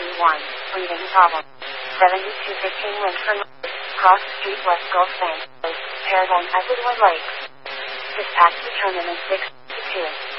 breathing problem. 7215 Wintford, Cross Street, West Gulf, St. Louis, Paradigm, Edward Lakes. Dispatch determinant 622.